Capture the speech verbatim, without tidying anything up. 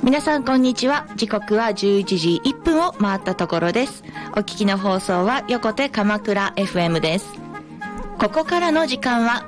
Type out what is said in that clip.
皆さんこんにちは。時刻はじゅういちじいっぷんを回ったところです。お聞きの放送は横手鎌倉 エフエム です。ここからの時間は